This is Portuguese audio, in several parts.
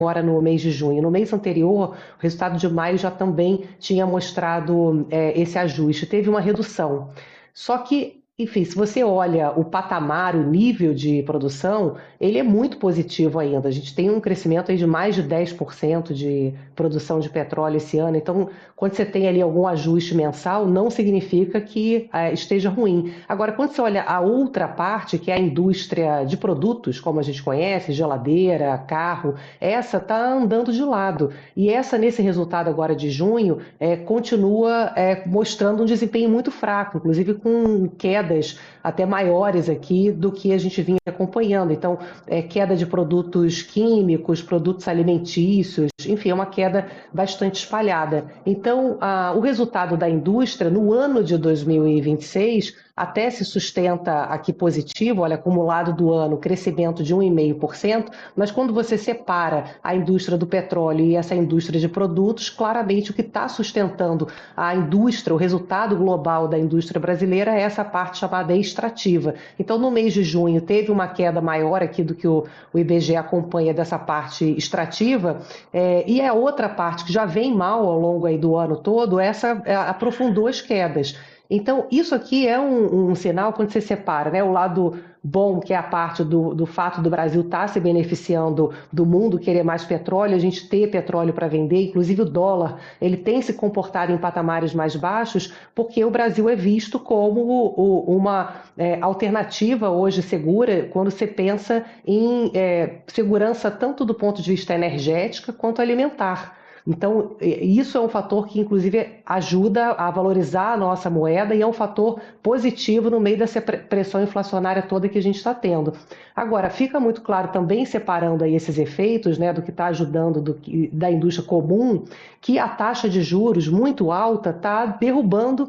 agora no mês de junho. No mês anterior, o resultado de maio já também tinha mostrado esse ajuste, teve uma redução. Só que, enfim, se você olha o patamar, o nível de produção, ele é muito positivo ainda. A gente tem um crescimento aí de mais de 10% de produção de petróleo esse ano. Então, quando você tem ali algum ajuste mensal, não significa que esteja ruim. Agora, quando você olha a outra parte, que é a indústria de produtos, como a gente conhece, geladeira, carro, essa está andando de lado. E essa, nesse resultado agora de junho, continua mostrando um desempenho muito fraco, inclusive com quedas até maiores aqui do que a gente vinha acompanhando. Então, queda de produtos químicos, produtos alimentícios, enfim, é uma queda bastante espalhada. Então, o resultado da indústria no ano de 2026 até se sustenta aqui positivo, olha, acumulado do ano, crescimento de 1,5%, mas quando você separa a indústria do petróleo e essa indústria de produtos, claramente o que está sustentando a indústria, o resultado global da indústria brasileira é essa parte chamada extrativa. Então, no mês de junho, teve uma queda maior aqui do que o IBGE acompanha dessa parte extrativa, e a outra parte que já vem mal ao longo aí do ano todo, essa aprofundou as quedas. Então, isso aqui é um sinal quando você separa, né? O lado bom, que é a parte do fato do Brasil estar se beneficiando do mundo querer mais petróleo, a gente ter petróleo para vender, inclusive o dólar, ele tem se comportado em patamares mais baixos, porque o Brasil é visto como uma alternativa hoje segura, quando você pensa em segurança tanto do ponto de vista energética quanto alimentar. Então, isso é um fator que, inclusive, ajuda a valorizar a nossa moeda e é um fator positivo no meio dessa pressão inflacionária toda que a gente está tendo. Agora, fica muito claro também, separando aí esses efeitos, né, do que está ajudando da indústria comum, que a taxa de juros muito alta está derrubando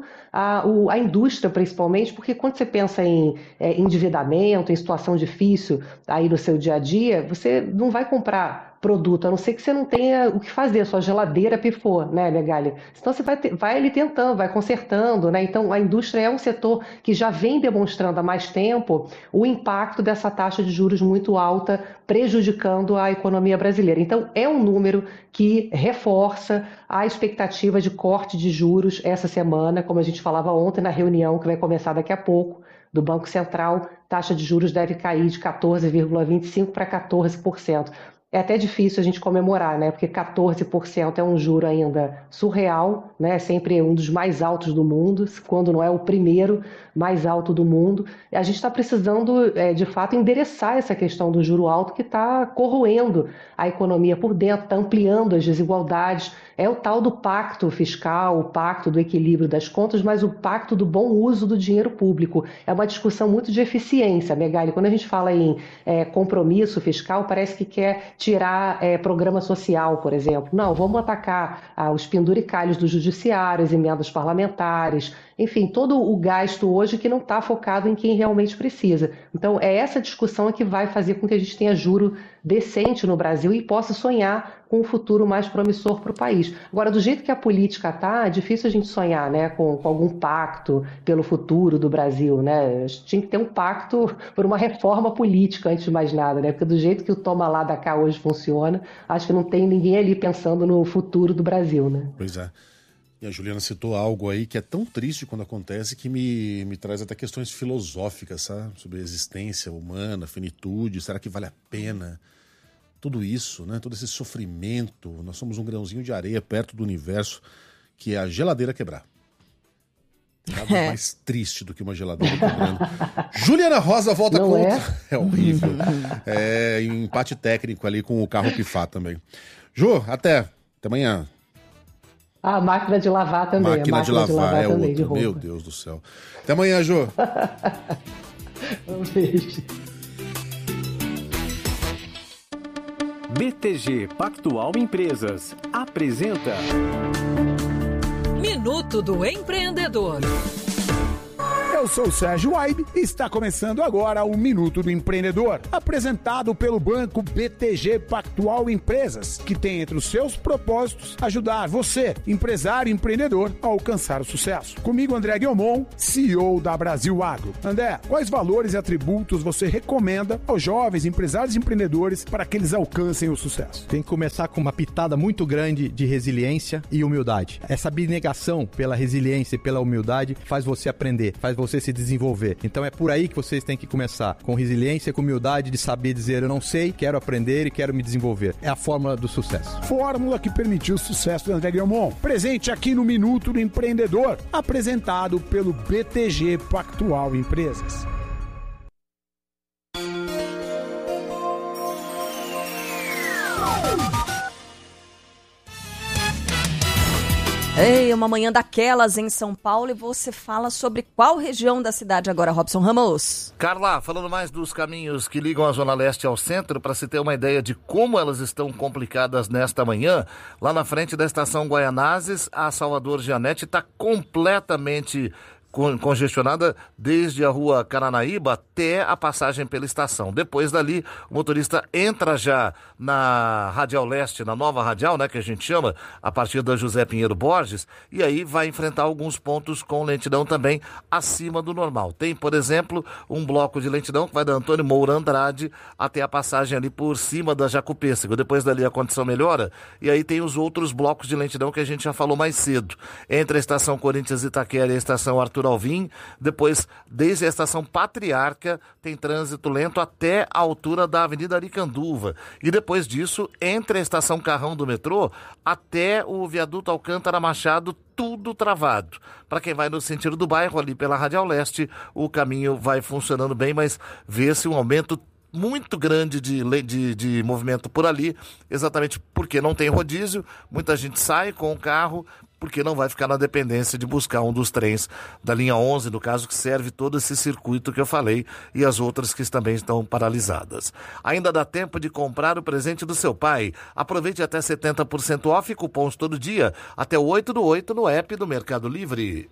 a indústria, principalmente, porque quando você pensa em endividamento, em situação difícil aí no seu dia a dia, você não vai comprar produto, a não ser que você não tenha o que fazer, sua geladeira pifou, né, Megali? Então você vai ali tentando, vai consertando, né? Então a indústria é um setor que já vem demonstrando há mais tempo o impacto dessa taxa de juros muito alta, prejudicando a economia brasileira. Então é um número que reforça a expectativa de corte de juros essa semana, como a gente falava ontem na reunião que vai começar daqui a pouco, do Banco Central, taxa de juros deve cair de 14,25% para 14%. É até difícil a gente comemorar, né? Porque 14% é um juro ainda surreal, né? Sempre um dos mais altos do mundo, quando não é o primeiro mais alto do mundo. A gente está precisando, de fato, endereçar essa questão do juro alto que está corroendo a economia por dentro, está ampliando as desigualdades. É o tal do pacto fiscal, o pacto do equilíbrio das contas, mas o pacto do bom uso do dinheiro público. É uma discussão muito de eficiência, Megali. Quando a gente fala em compromisso fiscal, parece que quer tirar programa social, por exemplo. Não, vamos atacar os penduricalhos do judiciário, as emendas parlamentares, enfim, todo o gasto hoje que não está focado em quem realmente precisa. Então, é essa discussão que vai fazer com que a gente tenha juro decente no Brasil e possa sonhar com um futuro mais promissor para o país. Agora, do jeito que a política está, é difícil a gente sonhar, né, com algum pacto pelo futuro do Brasil, né? A gente tinha que ter um pacto por uma reforma política, antes de mais nada, né? Porque do jeito que o toma lá da cá hoje funciona, acho que não tem ninguém ali pensando no futuro do Brasil, né? Pois é. E a Juliana citou algo aí que é tão triste quando acontece que me traz até questões filosóficas, sabe? Sobre a existência humana, finitude, será que vale a pena tudo isso, né? Todo esse sofrimento? Nós somos um grãozinho de areia perto do universo, que é a geladeira quebrar. Nada mais triste do que uma geladeira quebrando. Juliana Rosa volta Não com... é horrível. Empate técnico ali com o carro pifar também. Ju, até amanhã. A máquina de lavar também. Máquina de lavar é também, outro. de roupa. Meu Deus do céu. Até amanhã, Ju. Um beijo. BTG Pactual Empresas apresenta Minuto do Empreendedor. Eu sou o Sérgio Aibe e está começando agora o Minuto do Empreendedor, apresentado pelo Banco BTG Pactual Empresas, que tem entre os seus propósitos ajudar você, empresário e empreendedor, a alcançar o sucesso. Comigo, André Guilmon, CEO da Brasil Agro. André, quais valores e atributos você recomenda aos jovens empresários e empreendedores para que eles alcancem o sucesso? Tem que começar com uma pitada muito grande de resiliência e humildade. Essa abnegação pela resiliência e pela humildade faz você aprender, faz você se desenvolver. Então é por aí que vocês têm que começar, com resiliência, com humildade, de saber dizer eu não sei, quero aprender e quero me desenvolver. É a fórmula do sucesso. Fórmula que permitiu o sucesso do André Guilmon. Presente aqui no Minuto do Empreendedor, apresentado pelo BTG Pactual Empresas. Ei, uma manhã daquelas em São Paulo e você fala sobre qual região da cidade agora, Robson Ramos? Carla, falando mais dos caminhos que ligam a Zona Leste ao centro, para se ter uma ideia de como elas estão complicadas nesta manhã, lá na frente da estação Guaianazes, a Salvador Gianetti está completamente congestionada desde a rua Caranaíba até a passagem pela estação. Depois dali, o motorista entra já na Radial Leste, na nova Radial, né, que a gente chama, a partir da José Pinheiro Borges, e aí vai enfrentar alguns pontos com lentidão também acima do normal. Tem, por exemplo, um bloco de lentidão que vai da Antônio Moura Andrade até a passagem ali por cima da Jacupêssego. Depois dali a condição melhora, e aí tem os outros blocos de lentidão que a gente já falou mais cedo. Entre a estação Corinthians Itaquera e a estação Arthur Alvim, depois, desde a estação Patriarca, tem trânsito lento até a altura da Avenida Aricanduva. E depois disso, entre a estação Carrão do metrô até o viaduto Alcântara Machado, tudo travado. Para quem vai no sentido do bairro, ali pela Radial Leste, o caminho vai funcionando bem, mas vê-se um aumento muito grande de movimento por ali, exatamente porque não tem rodízio, muita gente sai com o carro, porque não vai ficar na dependência de buscar um dos trens da linha 11, no caso, que serve todo esse circuito que eu falei, e as outras que também estão paralisadas. Ainda dá tempo de comprar o presente do seu pai. Aproveite até 70% off, cupons todo dia, até o 8/8 no app do Mercado Livre.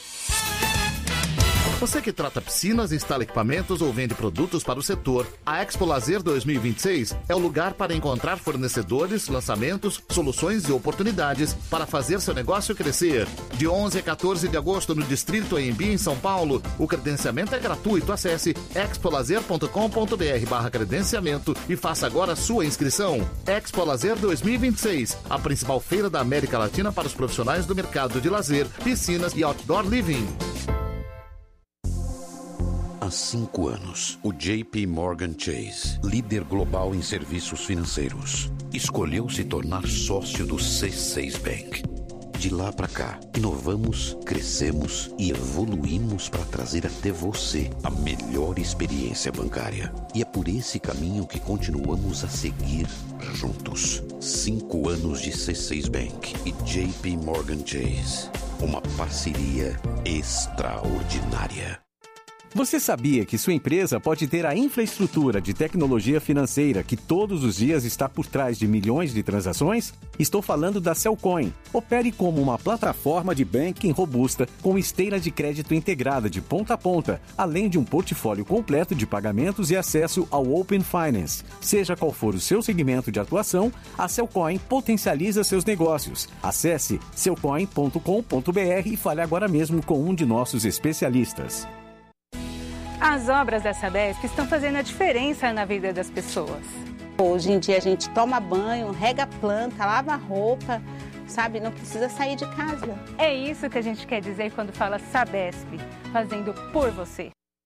Você que trata piscinas, instala equipamentos ou vende produtos para o setor, a Expo Lazer 2026 é o lugar para encontrar fornecedores, lançamentos, soluções e oportunidades para fazer seu negócio crescer. De 11 a 14 de agosto no Distrito Anhembi, em São Paulo, o credenciamento é gratuito. Acesse expolazer.com.br/credenciamento e faça agora a sua inscrição. Expo Lazer 2026, a principal feira da América Latina para os profissionais do mercado de lazer, piscinas e outdoor living. Há 5 anos, o JP Morgan Chase, líder global em serviços financeiros, escolheu se tornar sócio do C6 Bank. De lá para cá, inovamos, crescemos e evoluímos para trazer até você a melhor experiência bancária. E é por esse caminho que continuamos a seguir juntos. 5 anos de C6 Bank e JP Morgan Chase. Uma parceria extraordinária. Você sabia que sua empresa pode ter a infraestrutura de tecnologia financeira que todos os dias está por trás de milhões de transações? Estou falando da Cellcoin. Opere como uma plataforma de banking robusta com esteira de crédito integrada de ponta a ponta, além de um portfólio completo de pagamentos e acesso ao Open Finance. Seja qual for o seu segmento de atuação, a Cellcoin potencializa seus negócios. Acesse cellcoin.com.br e fale agora mesmo com um de nossos especialistas. As obras da Sabesp estão fazendo a diferença na vida das pessoas. Hoje em dia a gente toma banho, rega a planta, lava a roupa, sabe? Não precisa sair de casa. É isso que a gente quer dizer quando fala Sabesp, fazendo por você.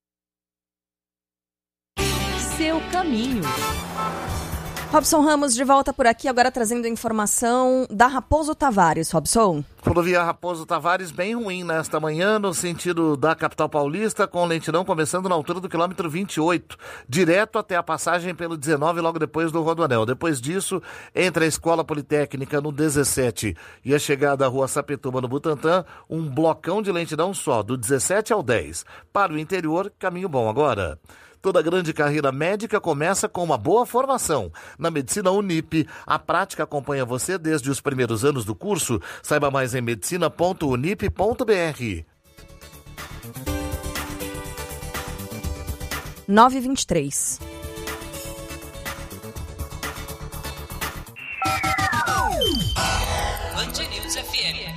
Seu caminho. Robson Ramos de volta por aqui, agora trazendo informação da Raposo Tavares. Robson. Rodovia Raposo Tavares bem ruim nesta manhã, no sentido da capital paulista, com lentidão começando na altura do quilômetro 28, direto até a passagem pelo 19, logo depois do Rodoanel. Depois disso, entre a Escola Politécnica no 17 e a chegada à Rua Sapituba no Butantã, um blocão de lentidão só, do 17 ao 10. Para o interior, caminho bom agora. Toda grande carreira médica começa com uma boa formação. Na Medicina Unip, a prática acompanha você desde os primeiros anos do curso. Saiba mais em medicina.unip.br. 9h23. Band News FM.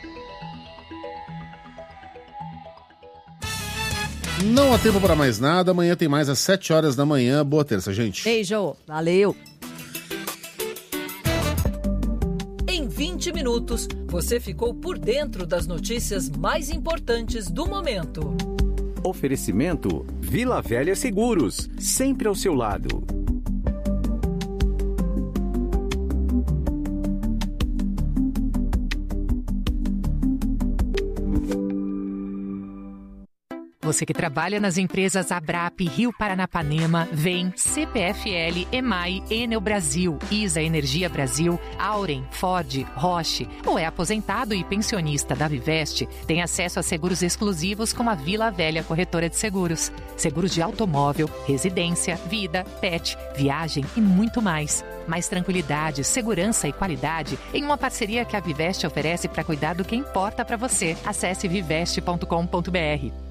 Não há tempo para mais nada. Amanhã tem mais às 7 horas da manhã. Boa terça, gente. Beijo. Valeu. Em 20 minutos, você ficou por dentro das notícias mais importantes do momento. Oferecimento Vila Velha Seguros, sempre ao seu lado. Você que trabalha nas empresas Abrap, Rio Paranapanema, VEM, CPFL, EMAI, Enel Brasil, ISA Energia Brasil, Auren, Ford, Roche, ou é aposentado e pensionista da Viveste, tem acesso a seguros exclusivos com a Vila Velha Corretora de Seguros. Seguros de automóvel, residência, vida, pet, viagem e muito mais. Mais tranquilidade, segurança e qualidade em uma parceria que a Viveste oferece para cuidar do que importa para você. Acesse viveste.com.br.